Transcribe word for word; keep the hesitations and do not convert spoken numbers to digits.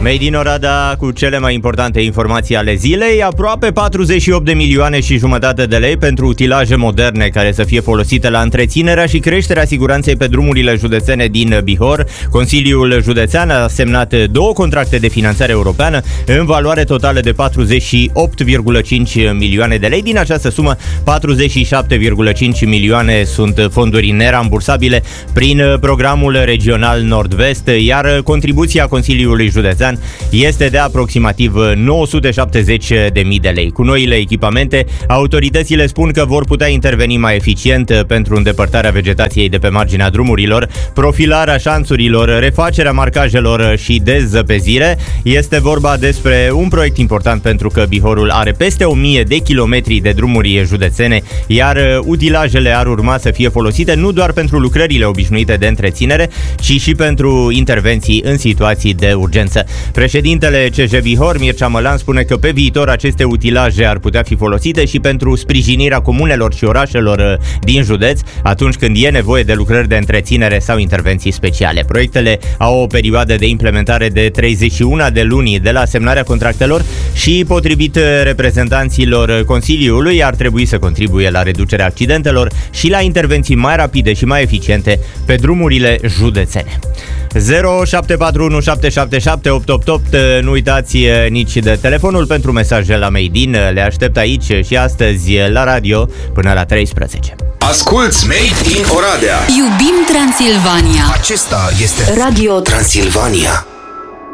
Made in Oradea cu cele mai importante informații ale zilei, aproape patruzeci și opt de milioane și jumătate de lei pentru utilaje moderne care să fie folosite la întreținerea și creșterea siguranței pe drumurile județene din Bihor. Consiliul Județean a semnat două contracte de finanțare europeană în valoare totală de patruzeci și opt virgulă cinci milioane de lei. Din această sumă, patruzeci și șapte virgulă cinci milioane sunt fonduri nerambursabile prin programul regional Nord-Vest, iar contribuția Consiliului Județean este de aproximativ nouă sute șaptezeci de mii de lei. Cu noile echipamente, autoritățile spun că vor putea interveni mai eficient pentru îndepărtarea vegetației de pe marginea drumurilor, profilarea șanțurilor, refacerea marcajelor și dezăpezire. Este vorba despre un proiect important pentru că Bihorul are peste o mie de kilometri de drumuri județene, iar utilajele ar urma să fie folosite nu doar pentru lucrările obișnuite de întreținere, ci și pentru intervenții în situații de urgență. Președintele C J Bihor, Mircea Mălan, spune că pe viitor aceste utilaje ar putea fi folosite și pentru sprijinirea comunelor și orașelor din județ atunci când e nevoie de lucrări de întreținere sau intervenții speciale. Proiectele au o perioadă de implementare de treizeci și unu de luni de la semnarea contractelor și, potrivit reprezentanților Consiliului, ar trebui să contribuie la reducerea accidentelor și la intervenții mai rapide și mai eficiente pe drumurile județene. zero șapte patru unu șapte șapte șapte opt opt opt. Nu uitați nici de telefonul pentru mesaje la Made in. Le aștept aici și astăzi la radio până la treisprezece. Asculți Made in Oradea. Iubim Transilvania. Acesta este Radio Transilvania.